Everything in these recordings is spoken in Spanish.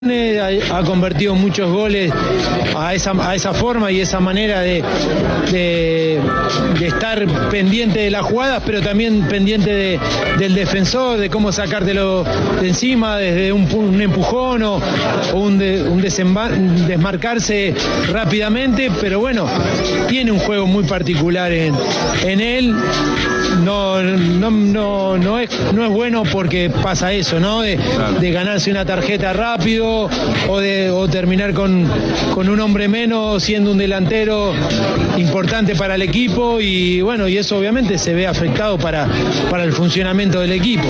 Ha convertido muchos goles a esa forma y esa manera de estar pendiente de las jugadas, pero también pendiente del defensor, de cómo sacártelo de encima desde un empujón o un desmarcarse rápidamente, pero bueno, tiene un juego muy particular en él. No es bueno porque pasa eso, ¿no? De ganarse una tarjeta rápido o terminar con un hombre menos siendo un delantero importante para el equipo y bueno, y eso obviamente se ve afectado para el funcionamiento del equipo.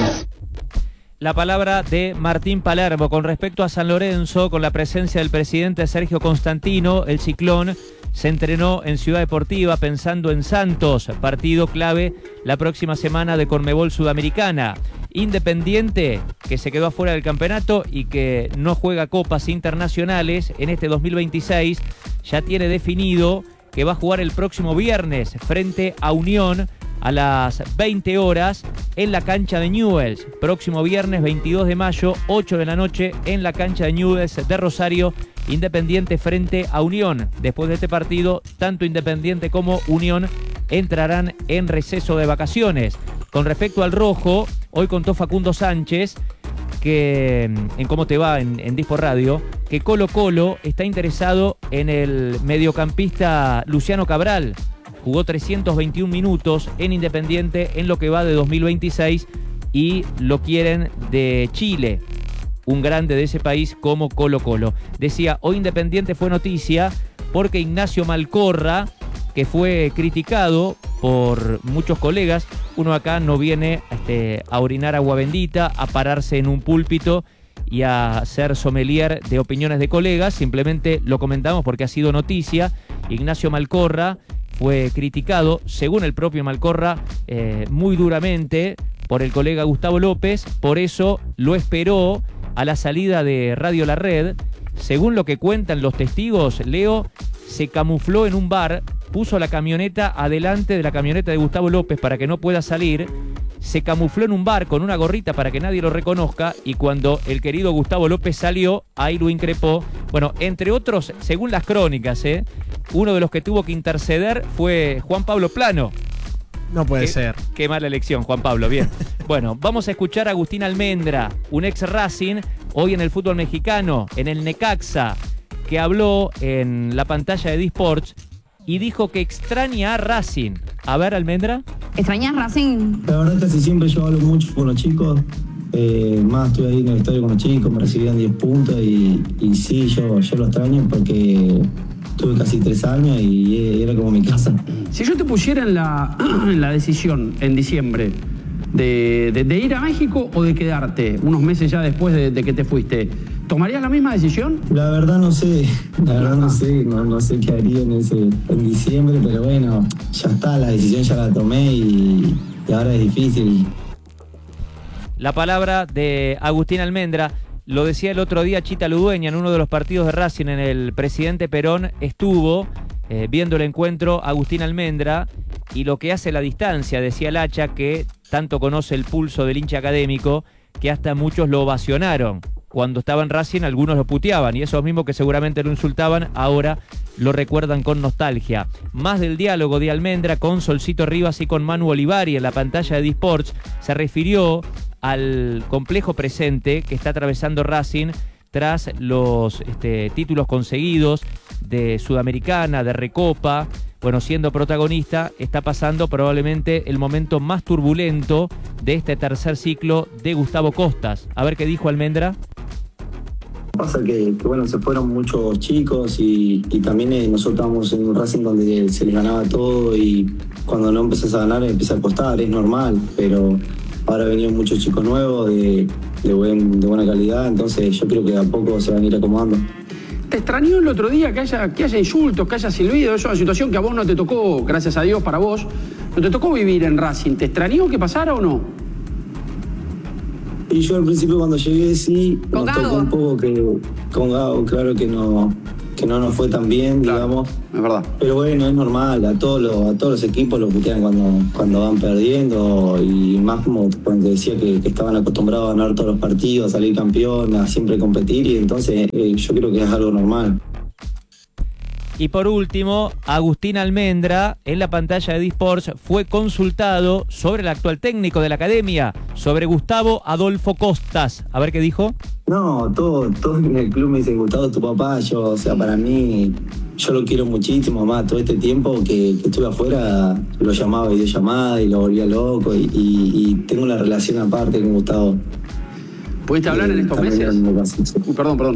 La palabra de Martín Palermo con respecto a San Lorenzo, con la presencia del presidente Sergio Constantino. El Ciclón se entrenó en Ciudad Deportiva pensando en Santos, partido clave la próxima semana de Conmebol Sudamericana. Independiente, que se quedó afuera del campeonato y que no juega copas internacionales en este 2026, ya tiene definido que va a jugar el próximo viernes frente a Unión a las 20 horas en la cancha de Newell's. Próximo viernes 22 de mayo, 8 de la noche, en la cancha de Newell's de Rosario, Independiente frente a Unión. Después de este partido, tanto Independiente como Unión entrarán en receso de vacaciones. Con respecto al rojo, hoy contó Facundo Sánchez que en Cómo Te Va en Dispo Radio, que Colo Colo está interesado en el mediocampista Luciano Cabral. Jugó 321 minutos en Independiente en lo que va de 2026 y lo quieren de Chile, un grande de ese país como Colo Colo. Decía, hoy Independiente fue noticia porque Ignacio Malcorra, que fue criticado por muchos colegas, uno acá no viene a orinar agua bendita, a pararse en un púlpito y a ser sommelier de opiniones de colegas, simplemente lo comentamos porque ha sido noticia. Ignacio Malcorra fue criticado, según el propio Malcorra, muy duramente por el colega Gustavo López, por eso lo esperó a la salida de Radio La Red. Según lo que cuentan los testigos, Leo se camufló en un bar, puso la camioneta adelante de la camioneta de Gustavo López para que no pueda salir, se camufló en un bar con una gorrita para que nadie lo reconozca y cuando el querido Gustavo López salió, ahí lo increpó. Bueno, entre otros, según las crónicas, uno de los que tuvo que interceder fue Juan Pablo Plano. No puede ser. Qué mala elección, Juan Pablo, bien. Bueno, vamos a escuchar a Agustín Almendra, un ex Racing, hoy en el fútbol mexicano, en el Necaxa, que habló en la pantalla de D-Sports y dijo que extraña a Racing. A ver, Almendra. ¿Extrañas Racing? La verdad casi siempre yo hablo mucho con los chicos, más estuve ahí en el estadio con los chicos, me recibían 10 puntos y sí, yo lo extraño porque tuve casi 3 años y era como mi casa. Si yo te pusiera en la decisión en diciembre de ir a México o de quedarte unos meses ya después de que te fuiste, ¿tomarías la misma decisión? La verdad no sé, no sé qué haría en diciembre, pero bueno, ya está, la decisión ya la tomé y ahora es difícil. La palabra de Agustín Almendra. Lo decía el otro día Chita Ludueña en uno de los partidos de Racing en el Presidente Perón. Estuvo viendo el encuentro Agustín Almendra y lo que hace la distancia, decía el Hacha, que tanto conoce el pulso del hincha académico, que hasta muchos lo ovacionaron. Cuando estaba en Racing algunos lo puteaban y esos mismos que seguramente lo insultaban ahora lo recuerdan con nostalgia. Más del diálogo de Almendra con Solcito Rivas y con Manu Olivari en la pantalla de D-Sports, se refirió al complejo presente que está atravesando Racing tras los títulos conseguidos de Sudamericana, de Recopa. Bueno, siendo protagonista, está pasando probablemente el momento más turbulento de este tercer ciclo de Gustavo Costas. A ver qué dijo Almendra. Pasa que bueno, se fueron muchos chicos y también nosotros estábamos en un Racing donde se les ganaba todo y cuando no empezás a ganar empieza a costar, es normal, pero ahora venían muchos chicos nuevos de buena calidad, entonces yo creo que a poco se van a ir acomodando. ¿Te extrañó el otro día que haya insultos, que haya silbido? Es una situación que a vos no te tocó, gracias a Dios para vos, no te tocó vivir en Racing. ¿Te extrañó que pasara o no? Y yo al principio cuando llegué sí, nos tocó un poco que con Gago, claro que no nos fue tan bien, digamos. Es verdad. Pero bueno, es normal, a todos los equipos los putean cuando van perdiendo, y más como cuando decía que estaban acostumbrados a ganar todos los partidos, a salir campeón, a siempre competir, y entonces yo creo que es algo normal. Y por último, Agustín Almendra, en la pantalla de Disports, fue consultado sobre el actual técnico de la academia, sobre Gustavo Adolfo Costas. A ver qué dijo. No, todo en el club me dice, Gustavo, tu papá. O sea, para mí, yo lo quiero muchísimo, más todo este tiempo que estuve afuera, lo llamaba videollamada y lo volvía loco, y tengo una relación aparte con Gustavo. ¿Pudiste hablar en estos meses? Perdón.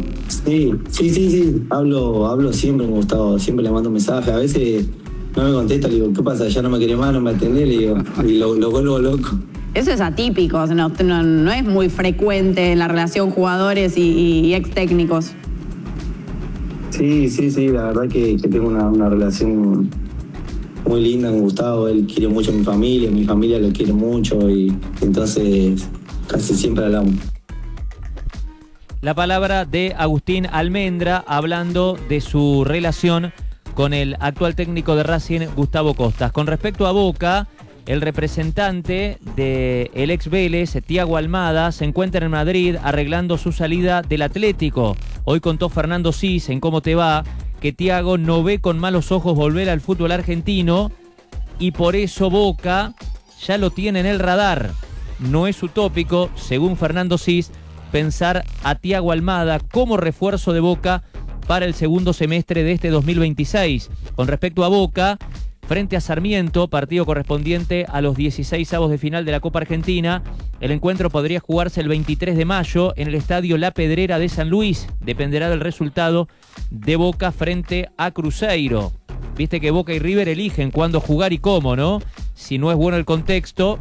Sí. Hablo siempre con Gustavo, siempre le mando mensajes. A veces no me contesta, le digo, ¿qué pasa? Ya no me querés más, no me atendés, le digo, y lo vuelvo loco. Eso es atípico, no es muy frecuente en la relación jugadores y ex técnicos. Sí, la verdad que tengo una relación muy linda con Gustavo. Él quiere mucho a mi familia lo quiere mucho, y entonces casi siempre hablamos. La palabra de Agustín Almendra hablando de su relación con el actual técnico de Racing, Gustavo Costas. Con respecto a Boca, el representante del ex Vélez, Thiago Almada, se encuentra en Madrid arreglando su salida del Atlético. Hoy contó Fernando Sis en Cómo Te Va que Thiago no ve con malos ojos volver al fútbol argentino, y por eso Boca ya lo tiene en el radar. No es utópico, según Fernando Sis, pensar a Thiago Almada como refuerzo de Boca para el segundo semestre de este 2026. Con respecto a Boca, frente a Sarmiento, partido correspondiente a los 16avos de final de la Copa Argentina, el encuentro podría jugarse el 23 de mayo en el estadio La Pedrera de San Luis. Dependerá del resultado de Boca frente a Cruzeiro. Viste que Boca y River eligen cuándo jugar y cómo, ¿no? Si no es bueno el contexto,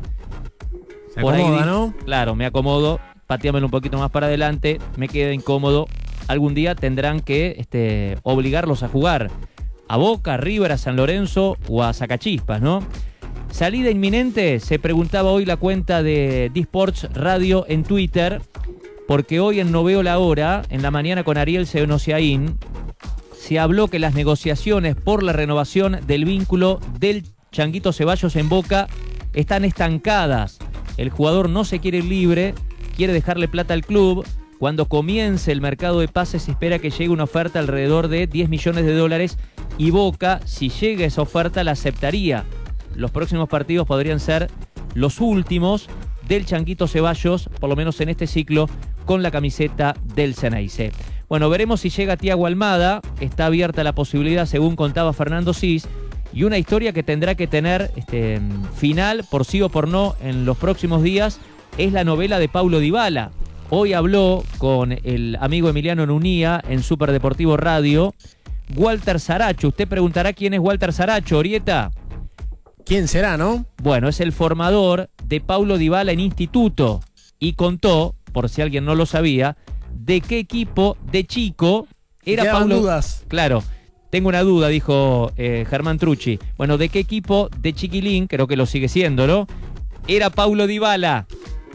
se acomoda, ¿no? Claro, me acomodo. Pateámelo un poquito más para adelante, me queda incómodo. Algún día tendrán que obligarlos a jugar a Boca, a River, a San Lorenzo o a Sacachispas, ¿no? Salida inminente, se preguntaba hoy la cuenta de Disports Radio en Twitter, porque hoy en No Veo la Hora, en la mañana con Ariel Seonosiaín, se habló que las negociaciones por la renovación del vínculo del Changuito Ceballos en Boca están estancadas. El jugador no se quiere ir libre, quiere dejarle plata al club. Cuando comience el mercado de pases se espera que llegue una oferta alrededor de $10 millones, y Boca, si llega esa oferta, la aceptaría. Los próximos partidos podrían ser los últimos del Changuito Ceballos, por lo menos en este ciclo, con la camiseta del Ceneice. Bueno, veremos si llega Thiago Almada. Está abierta la posibilidad, según contaba Fernando Sis, y una historia que tendrá que tener final, por sí o por no, en los próximos días, es la novela de Paulo Dybala. Hoy habló con el amigo Emiliano Nunía en Superdeportivo Radio, Walter Saracho. Usted preguntará quién es Walter Saracho, Orieta. ¿Quién será, no? Bueno, es el formador de Paulo Dybala en Instituto, y contó, por si alguien no lo sabía, de qué equipo de chico era Paulo. Dudas. Claro, tengo una duda, dijo Germán Trucci. Bueno, ¿de qué equipo de chiquilín, creo que lo sigue siendo, ¿no?, era Paulo Dybala?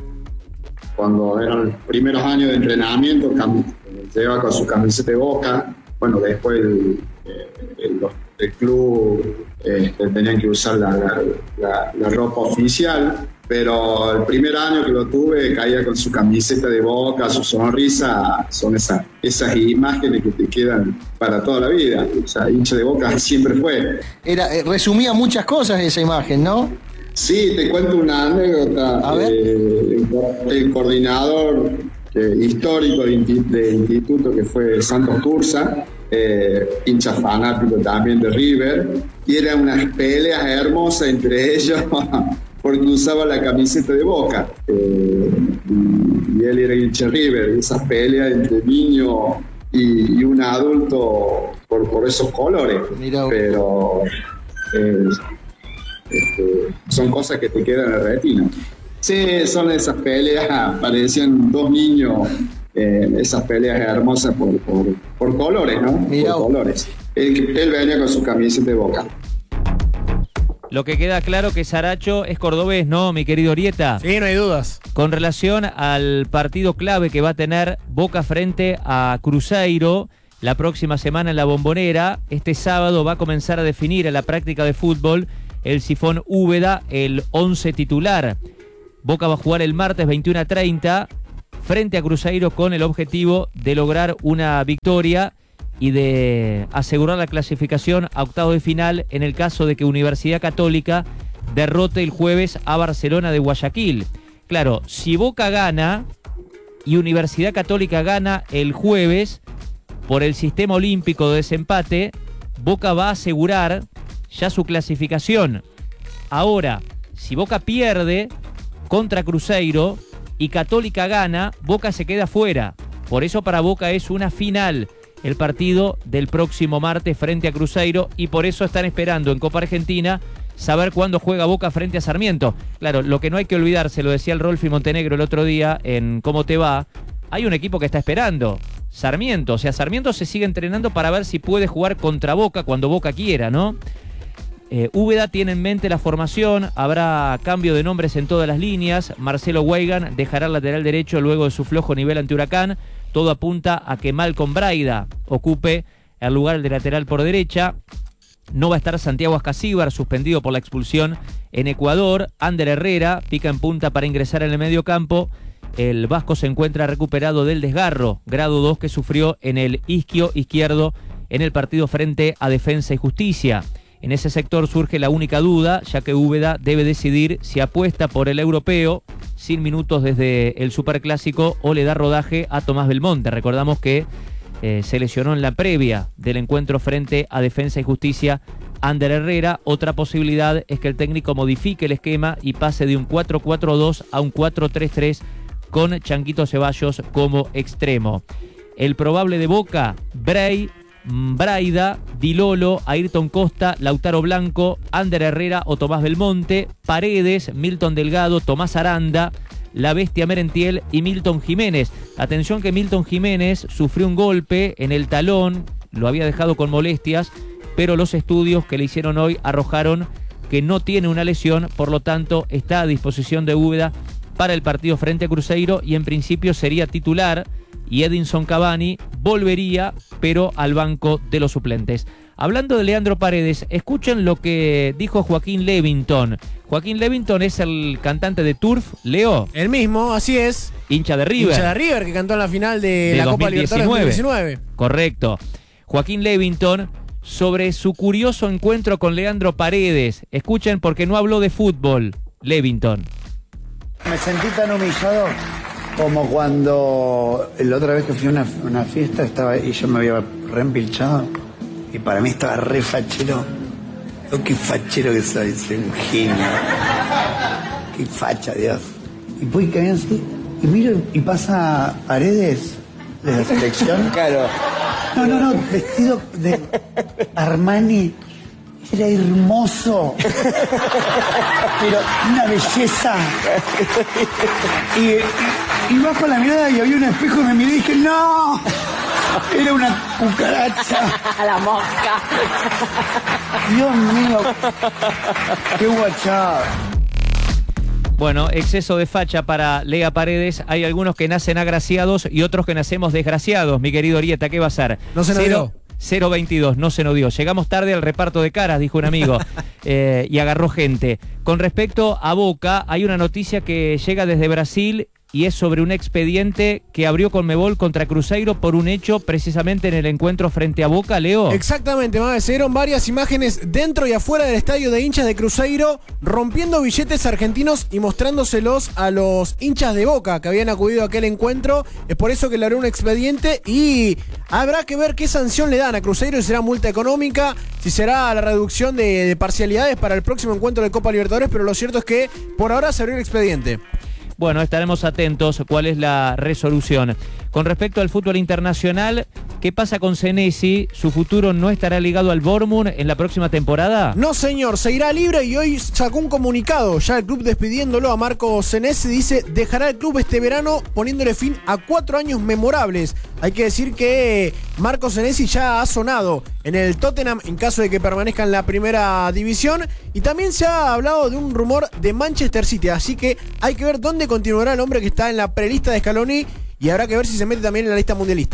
Cuando eran los primeros años de entrenamiento, lleva con su camiseta de Boca. Bueno, después el club tenían que usar la ropa oficial, pero el primer año que lo tuve caía con su camiseta de Boca, su sonrisa. Son esas imágenes que te quedan para toda la vida. O sea, hincha de Boca siempre fue. Resumía muchas cosas esa imagen, ¿no? Sí, te cuento una anécdota. A ver. El coordinador histórico de instituto, que fue Santos Turza, hincha fanático también de River, y eran unas peleas hermosas entre ellos porque usaba la camiseta de Boca, y él era hincha de River. Esas peleas entre niño y un adulto por esos colores. Mirá. Pero son cosas que te quedan en la retina. Sí, son esas peleas, parecían dos niños, esas peleas hermosas por colores, ¿no? Mirá. Por colores. Él venía con su camiseta de Boca. Lo que queda claro que Saracho es cordobés, ¿no, mi querido Orieta? Sí, no hay dudas. Con relación al partido clave que va a tener Boca frente a Cruzeiro, la próxima semana en la Bombonera. Este sábado va a comenzar a definir en la práctica de fútbol el Sifón Úbeda, el 11 titular. Boca va a jugar el martes 21:30 frente a Cruzeiro con el objetivo de lograr una victoria y de asegurar la clasificación a octavos de final en el caso de que Universidad Católica derrote el jueves a Barcelona de Guayaquil. Claro, si Boca gana y Universidad Católica gana el jueves, por el sistema olímpico de desempate, Boca va a asegurar ya su clasificación. Ahora, si Boca pierde contra Cruzeiro y Católica gana, Boca se queda fuera. Por eso para Boca es una final el partido del próximo martes frente a Cruzeiro, y por eso están esperando en Copa Argentina saber cuándo juega Boca frente a Sarmiento. Claro, lo que no hay que olvidarse, lo decía el Rolfi Montenegro el otro día en Cómo Te Va, hay un equipo que está esperando, Sarmiento. O sea, Sarmiento se sigue entrenando para ver si puede jugar contra Boca cuando Boca quiera, ¿no? Úbeda tiene en mente la formación, habrá cambio de nombres en todas las líneas. Marcelo Weigan dejará el lateral derecho luego de su flojo nivel ante Huracán. Todo apunta a que Malcolm Braida ocupe el lugar de lateral por derecha. No va a estar Santiago Ascasíbar, suspendido por la expulsión en Ecuador. Ander Herrera pica en punta para ingresar en el medio campo. El vasco se encuentra recuperado del desgarro, grado 2, que sufrió en el isquio izquierdo en el partido frente a Defensa y Justicia. En ese sector surge la única duda, ya que Úbeda debe decidir si apuesta por el europeo, sin minutos desde el Superclásico, o le da rodaje a Tomás Belmonte. Recordamos que se lesionó en la previa del encuentro frente a Defensa y Justicia Ander Herrera. Otra posibilidad es que el técnico modifique el esquema y pase de un 4-4-2 a un 4-3-3 con Chanquito Ceballos como extremo. El probable de Boca: Braida, Di Lolo, Ayrton Costa, Lautaro Blanco, Ander Herrera o Tomás Belmonte, Paredes, Milton Delgado, Tomás Aranda, La Bestia Merentiel y Milton Jiménez. Atención que Milton Jiménez sufrió un golpe en el talón, lo había dejado con molestias, pero los estudios que le hicieron hoy arrojaron que no tiene una lesión, por lo tanto está a disposición de Úbeda para el partido frente a Cruzeiro y en principio sería titular, y Edinson Cavani volvería, pero al banco de los suplentes. Hablando de Leandro Paredes, escuchen lo que dijo Joaquín Levington. Joaquín Levington es el cantante de Turf, Leo. El mismo, así es. Hincha de River. Hincha de River, que cantó en la final de la Copa Libertadores 2019. Correcto. Joaquín Levington sobre su curioso encuentro con Leandro Paredes. Escuchen, porque no habló de fútbol, Levington. Me sentí tan humillado como cuando la otra vez que fui a una fiesta estaba y yo me había reempilchado y para mí estaba re fachero. Oh, qué fachero que soy un genio. Qué facha, Dios. Y voy cayendo así y miro y pasa Paredes de la selección. Claro. No, vestido de Armani. Era hermoso. Pero una belleza. Y bajo la mirada y había un espejo y me miré y dije, ¡no! Era una cucaracha. La mosca. Dios mío. Qué guachada. Bueno, exceso de facha para Lea Paredes. Hay algunos que nacen agraciados y otros que nacemos desgraciados, mi querido Orieta. ¿Qué va a ser? No se nos dio. 022, no se nos dio. Llegamos tarde al reparto de caras, dijo un amigo, y agarró gente. Con respecto a Boca, hay una noticia que llega desde Brasil y es sobre un expediente que abrió Conmebol contra Cruzeiro por un hecho precisamente en el encuentro frente a Boca, Leo. Exactamente, Mabe, se dieron varias imágenes dentro y afuera del estadio de hinchas de Cruzeiro rompiendo billetes argentinos y mostrándoselos a los hinchas de Boca que habían acudido a aquel encuentro. Es por eso que le abrió un expediente y habrá que ver qué sanción le dan a Cruzeiro, si será multa económica, si será la reducción de parcialidades para el próximo encuentro de Copa Libertadores, pero lo cierto es que por ahora se abrió el expediente. Bueno, estaremos atentos cuál es la resolución. Con respecto al fútbol internacional, ¿qué pasa con Senesi? ¿Su futuro no estará ligado al Bournemouth en la próxima temporada? No, señor, se irá libre y hoy sacó un comunicado, ya el club despidiéndolo a Marco Senesi. Dice, dejará el club este verano poniéndole fin a 4 años memorables. Hay que decir que Marco Senesi ya ha sonado en el Tottenham en caso de que permanezca en la primera división, y también se ha hablado de un rumor de Manchester City, así que hay que ver dónde continuará el hombre que está en la prelista de Scaloni y habrá que ver si se mete también en la lista mundialista.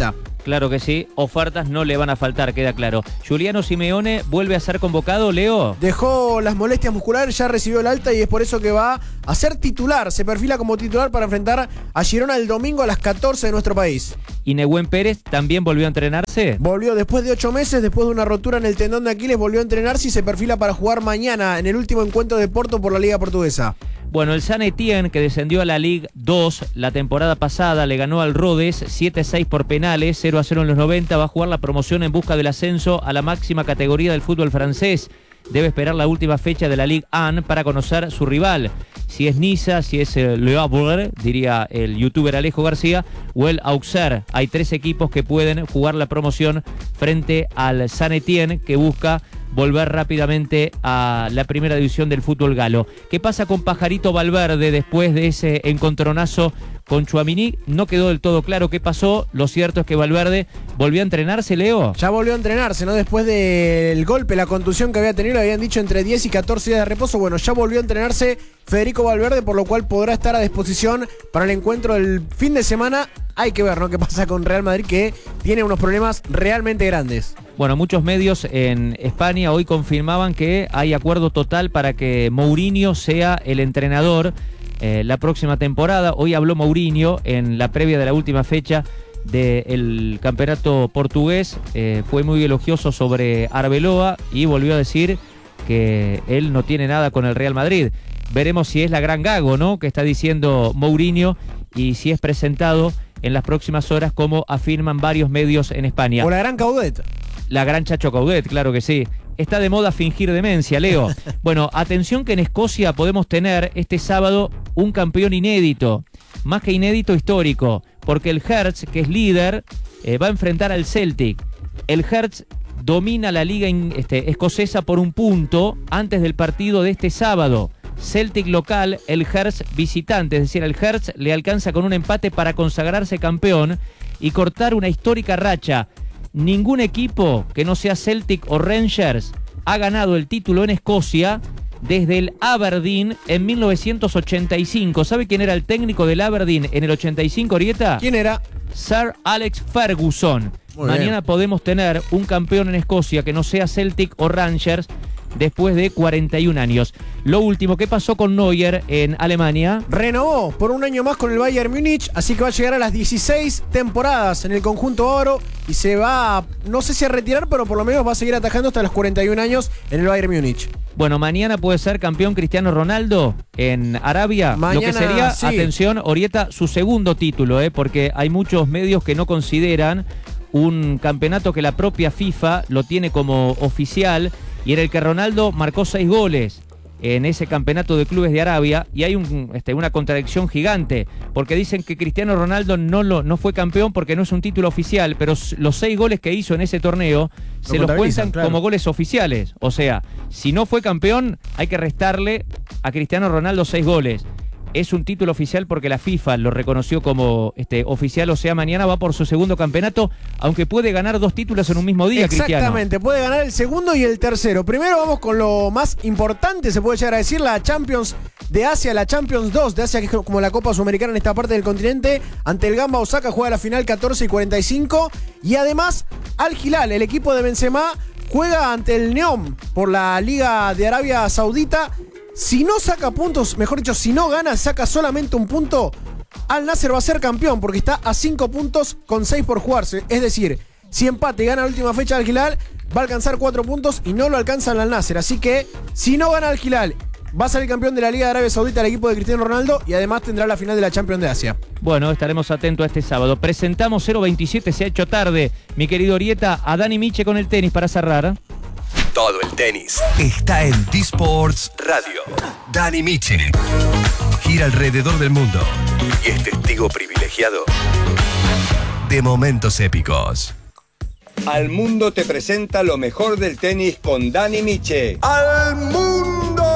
Claro que sí, ofertas no le van a faltar, queda claro. Giuliano Simeone vuelve a ser convocado, Leo. Dejó las molestias musculares, ya recibió el alta y es por eso que va a ser titular. Se perfila como titular para enfrentar a Girona el domingo a las 14 de nuestro país. ¿Y Nehuen Pérez también volvió a entrenarse? Volvió después de 8 meses, después de una rotura en el tendón de Aquiles, volvió a entrenarse y se perfila para jugar mañana en el último encuentro de Porto por la Liga Portuguesa. Bueno, el San Etienne, que descendió a la Ligue 2 la temporada pasada, le ganó al Rodez 7-6 por penales, 0-0 en los 90, va a jugar la promoción en busca del ascenso a la máxima categoría del fútbol francés. Debe esperar la última fecha de la Ligue 1 para conocer su rival. Si es Niza, si es Le Havre, diría el youtuber Alejo García, o el Auxerre. Hay 3 equipos que pueden jugar la promoción frente al San Etienne, que busca volver rápidamente a la primera división del fútbol galo. ¿Qué pasa con Pajarito Valverde después de ese encontronazo con Tchouaméni? No quedó del todo claro qué pasó. Lo cierto es que Valverde volvió a entrenarse, Leo. Ya volvió a entrenarse, ¿no? Después del golpe, la contusión que había tenido, le habían dicho entre 10 y 14 días de reposo. Bueno, ya volvió a entrenarse Federico Valverde, por lo cual podrá estar a disposición para el encuentro del fin de semana. Hay que ver, ¿no?, qué pasa con Real Madrid, que tiene unos problemas realmente grandes. Bueno, muchos medios en España hoy confirmaban que hay acuerdo total para que Mourinho sea el entrenador la próxima temporada. Hoy habló Mourinho en la previa de la última fecha del campeonato portugués. Fue muy elogioso sobre Arbeloa y volvió a decir que él no tiene nada con el Real Madrid. Veremos si es la gran Gago, ¿no?, que está diciendo Mourinho, y si es presentado en las próximas horas, como afirman varios medios en España. O la gran Caudet. La gran Chacho Caudet, claro que sí. Está de moda fingir demencia, Leo. Bueno, atención que en Escocia podemos tener este sábado un campeón inédito. Más que inédito, histórico. Porque el Hearts, que es líder, va a enfrentar al Celtic. El Hearts domina la liga escocesa por 1 punto antes del partido de este sábado. Celtic local, el Hearts visitante. Es decir, el Hearts le alcanza con un empate para consagrarse campeón y cortar una histórica racha. Ningún equipo que no sea Celtic o Rangers ha ganado el título en Escocia desde el Aberdeen en 1985. ¿Sabe quién era el técnico del Aberdeen en el 85, Orieta? ¿Quién era? Sir Alex Ferguson. Mañana podemos tener un campeón en Escocia que no sea Celtic o Rangers después de 41 años. Lo último, ¿qué pasó con Neuer en Alemania? Renovó por 1 año más con el Bayern Múnich, así que va a llegar a las 16 temporadas en el conjunto oro y se va, no sé si a retirar, pero por lo menos va a seguir atajando hasta los 41 años en el Bayern Múnich. Bueno, mañana puede ser campeón Cristiano Ronaldo en Arabia. Mañana, lo que sería, sí. Atención, Orieta, su segundo título, porque hay muchos medios que no consideran un campeonato que la propia FIFA lo tiene como oficial, y en el que Ronaldo marcó 6 goles en ese campeonato de clubes de Arabia, y hay una contradicción gigante, porque dicen que Cristiano Ronaldo no fue campeón porque no es un título oficial, pero los 6 goles que hizo en ese torneo se los cuentan, claro, como goles oficiales. O sea, si no fue campeón, hay que restarle a Cristiano Ronaldo 6 goles. Es un título oficial porque la FIFA lo reconoció como oficial, o sea, mañana va por su segundo campeonato, aunque puede ganar 2 títulos en un mismo día, Cristiano. Exactamente, puede ganar el segundo y el tercero. Primero vamos con lo más importante, se puede llegar a decir, la Champions de Asia, la Champions 2 de Asia, que es como la Copa Sudamericana en esta parte del continente. Ante el Gamba Osaka juega la final 14 y 45. Y además, Al Hilal, el equipo de Benzema, juega ante el Neom por la Liga de Arabia Saudita. Si no saca puntos, mejor dicho, si no gana, saca solamente 1 punto, Al Nasser va a ser campeón porque está a 5 puntos con 6 por jugarse. Es decir, si empate y gana la última fecha Al Hilal, va a alcanzar 4 puntos y no lo alcanza el Al Nasser. Así que, si no gana Al Hilal, va a ser el campeón de la Liga de Arabia Saudita, el equipo de Cristiano Ronaldo, y además tendrá la final de la Champions de Asia. Bueno, estaremos atentos a este sábado. Presentamos 027, se ha hecho tarde, mi querido Orieta, a Dani Miche con el tenis para cerrar. Todo el tenis está en T-Sports Radio. Dani Miche gira alrededor del mundo y es testigo privilegiado de momentos épicos. Al Mundo te presenta lo mejor del tenis con Dani Miche. ¡Al Mundo!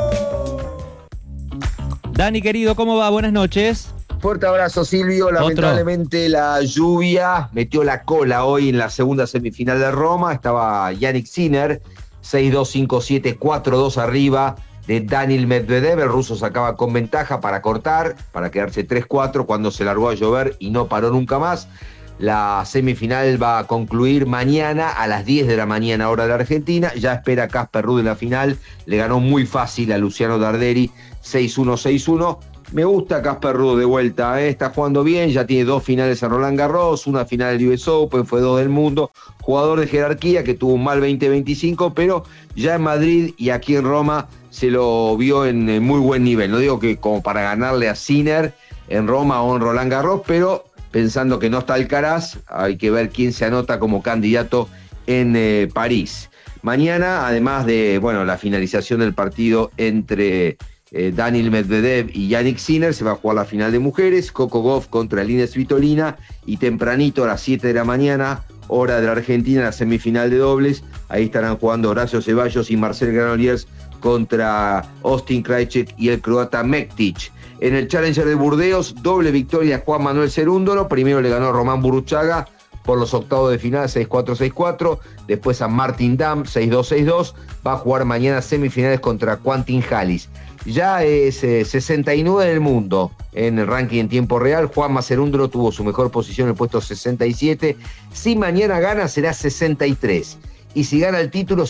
Dani, querido, ¿cómo va? Buenas noches. Fuerte abrazo, Silvio. Lamentablemente la lluvia metió la cola hoy en la segunda semifinal de Roma. Estaba Yannick Sinner, 6-2, 5-7, 4-2 arriba de Daniil Medvedev. El ruso sacaba con ventaja para cortar, para quedarse 3-4 cuando se largó a llover y no paró nunca más. La semifinal va a concluir mañana a las 10 de la mañana, hora de la Argentina. Ya espera Casper Ruud en la final. Le ganó muy fácil a Luciano Darderi, 6-1, 6-1. Me gusta Casper Ruud de vuelta, está jugando bien, ya tiene 2 finales en Roland Garros, una final del US Open, fue 2 del mundo. Jugador de jerarquía que tuvo un mal 2025, pero ya en Madrid y aquí en Roma se lo vio en muy buen nivel. No digo que como para ganarle a Sinner en Roma o en Roland Garros, pero pensando que no está Alcaraz, hay que ver quién se anota como candidato en París. Mañana, además de la finalización del partido entre Daniil Medvedev y Jannik Sinner, se va a jugar la final de mujeres, Coco Gauff contra Linda Svitolina, y tempranito a las 7 de la mañana, hora de la Argentina, la semifinal de dobles. Ahí estarán jugando Horacio Ceballos y Marcel Granollers contra Austin Krajicek y el croata Mektic. En el Challenger de Burdeos, doble victoria Juan Manuel Cerúndolo. Primero le ganó Román Burruchaga por los octavos de final, 6-4, 6-4. Después a Martin Damm, 6-2, 6-2. Va a jugar mañana semifinales contra Quentin Halys. Ya es 69 del mundo en el ranking en tiempo real. Juanma Cerúndolo tuvo su mejor posición en el puesto 67. Si mañana gana, será 63. Y si gana el título,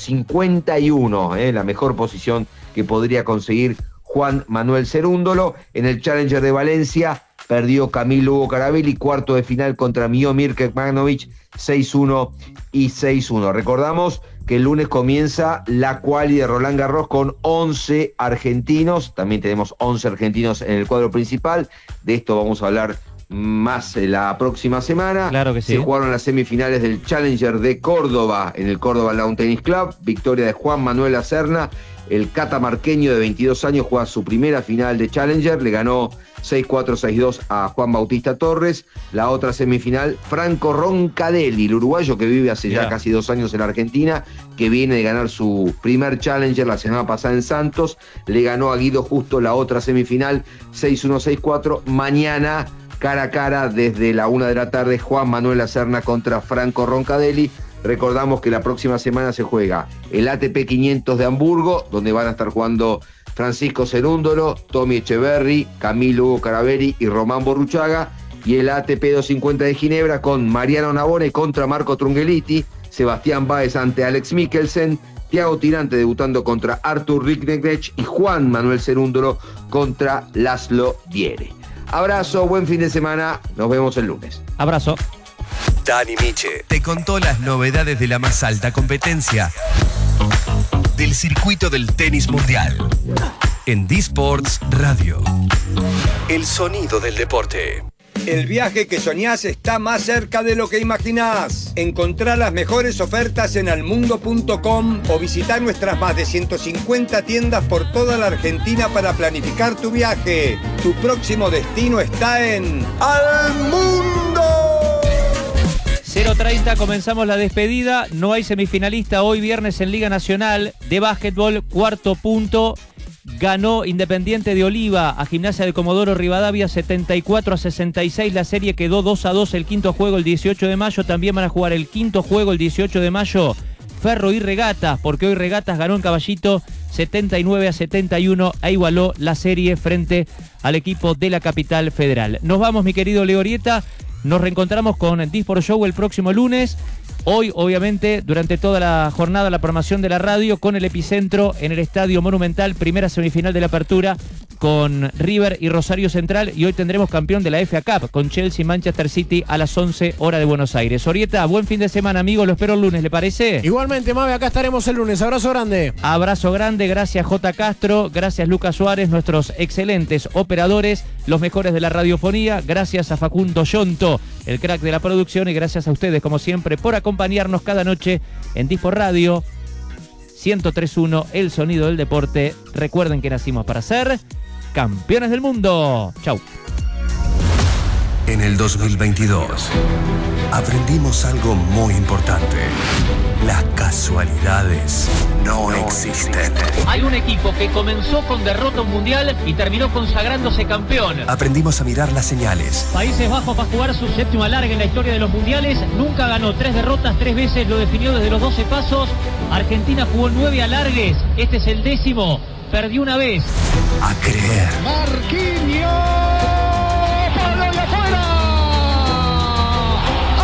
51. La mejor posición que podría conseguir Juan Manuel Cerúndolo. En el Challenger de Valencia perdió Camilo Hugo Carabelli, cuarto de final contra Miomir Kekmanovic, 6-1 y 6-1. Recordamos que el lunes comienza la quali de Roland Garros con 11 argentinos. También tenemos 11 argentinos en el cuadro principal. De esto vamos a hablar más la próxima semana. Claro que sí. Se jugaron las semifinales del Challenger de Córdoba en el Córdoba Lawn Tennis Club. Victoria de Juan Manuel Acerna. El catamarqueño de 22 años juega su primera final de Challenger. Le ganó 6-4, 6-2 a Juan Bautista Torres. La otra semifinal, Franco Roncadelli, el uruguayo que vive hace ya casi 2 años en la Argentina, que viene de ganar su primer Challenger la semana pasada en Santos. Le ganó a Guido Justo la otra semifinal, 6-1, 6-4. Mañana, cara a cara, desde la 1 de la tarde, Juan Manuel Acerna contra Franco Roncadelli. Recordamos que la próxima semana se juega el ATP 500 de Hamburgo, donde van a estar jugando Francisco Cerúndolo, Tommy Echeverry, Camilo Hugo Carabelli y Román Burruchaga, y el ATP 250 de Ginebra con Mariano Navone contra Marco Trungelliti, Sebastián Báez ante Alex Mikkelsen, Thiago Tirante debutando contra Artur Rincknecht y Juan Manuel Cerúndolo contra Laszlo Diere. Abrazo, buen fin de semana, nos vemos el lunes. Abrazo. Dani Miche te contó las novedades de la más alta competencia del circuito del tenis mundial en D-Sports Radio. El sonido del deporte. El viaje que soñás está más cerca de lo que imaginás. Encontrá las mejores ofertas en almundo.com o visitá nuestras más de 150 tiendas por toda la Argentina para planificar tu viaje. Tu próximo destino está en Almundo. 0:30, comenzamos la despedida. No hay semifinalista hoy viernes en Liga Nacional de Básquetbol. Cuarto punto. Ganó Independiente de Oliva a Gimnasia de Comodoro Rivadavia 74-66. La serie quedó 2-2. El quinto juego el 18 de mayo. También van a jugar el quinto juego el 18 de mayo. Ferro y Regatas, porque hoy Regatas ganó en Caballito 79-71 e igualó la serie frente al equipo de la capital federal. Nos vamos, mi querido Leo Orieta. Nos reencontramos con D-Sport Show el próximo lunes. Hoy, obviamente, durante toda la jornada, la programación de la radio con el epicentro en el Estadio Monumental, primera semifinal de la apertura con River y Rosario Central. Y hoy tendremos campeón de la FA Cup con Chelsea y Manchester City a las 11 hora de Buenos Aires. Orieta, buen fin de semana, amigo. Lo espero el lunes, ¿le parece? Igualmente, Mabe, acá estaremos el lunes. Abrazo grande. Abrazo grande. Gracias, J. Castro. Gracias, Lucas Suárez, nuestros excelentes operadores, los mejores de la radiofonía. Gracias a Facundo Yonto, el crack de la producción. Y gracias a ustedes, como siempre, por acompañarnos cada noche en D-Sport Radio 103.1, el sonido del deporte. Recuerden que nacimos para ser campeones del mundo. Chau. En el 2022 aprendimos algo muy importante. Las casualidades no existen. Hay un equipo que comenzó con derrota mundial y terminó consagrándose campeón. Aprendimos a mirar las señales. Países Bajos va a jugar su séptima alargue en la historia de los mundiales. Nunca ganó, 3 derrotas, 3 veces lo definió desde los 12 pasos. Argentina jugó 9 alargues, este es el 10º. Perdió una vez. A creer. Marquinhos. ¡Palo de afuera!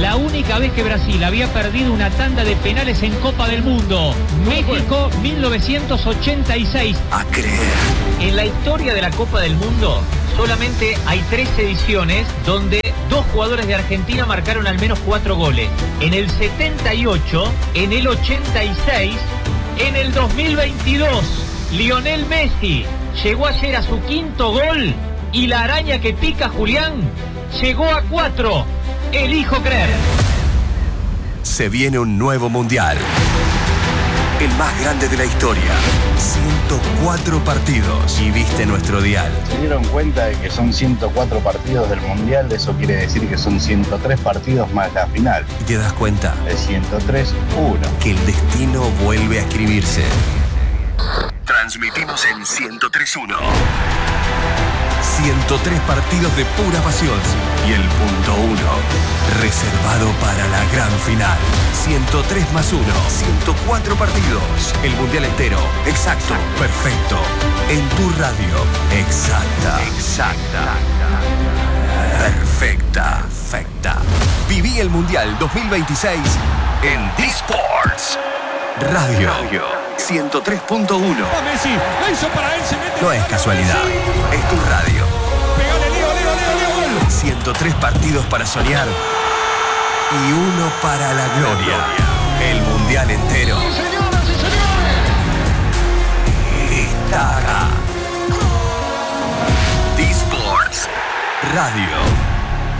la única vez que Brasil había perdido una tanda de penales en Copa del Mundo. México 1986. A creer. En la historia de la Copa del Mundo solamente hay 3 ediciones donde 2 jugadores de Argentina marcaron al menos 4 goles. En el 78, en el 86, en el 2022. Lionel Messi llegó ayer a su 5º gol y la araña que pica Julián llegó a 4. Elijo creer. Se viene un nuevo mundial. El más grande de la historia. 104 partidos. Y viste nuestro dial. Se dieron cuenta de que son 104 partidos del mundial. Eso quiere decir que son 103 partidos más la final. Y te das cuenta. De 103-1. Que el destino vuelve a escribirse. Transmitimos en 103.1. 103 partidos de pura pasión. Y el punto 1, reservado para la gran final. 103 más 1, 104 partidos. El mundial entero. Exacto, perfecto. En tu radio. Exacta. Perfecta. Viví el mundial 2026 en D-Sports Radio 103.1. Messi, la hizo para él, se mete. No es casualidad, es tu radio. Pegale, Leo. 103 partidos para soñar y uno para la gloria. El mundial entero. Sí, señoras y señores. Está acá. D-Sports Radio